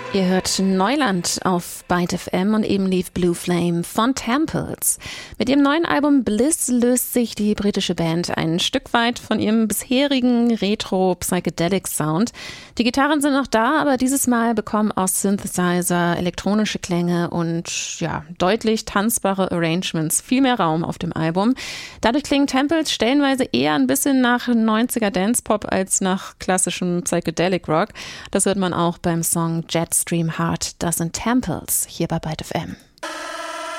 Ihr hört Neuland auf Byte FM und eben lief Blue Flame von Temples. Mit ihrem neuen Album Bliss löst sich die britische Band ein Stück weit von ihrem bisherigen Retro-Psychedelic-Sound. Die Gitarren sind noch da, aber dieses Mal bekommen aus Synthesizer elektronische Klänge und deutlich tanzbare Arrangements viel mehr Raum auf dem Album. Dadurch klingen Temples stellenweise eher ein bisschen nach 90er Dance-Pop als nach klassischem Psychedelic-Rock. Das hört man auch beim Song Jetstream Heart. Das sind Temples hier bei Byte FM.